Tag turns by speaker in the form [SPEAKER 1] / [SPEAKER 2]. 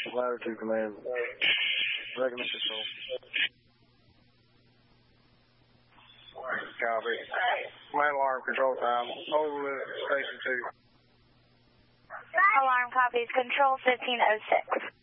[SPEAKER 1] Latitude Command. Regular control. Copy. Command alarm control time. Over Station 2.
[SPEAKER 2] Alarm copies. Control 1506.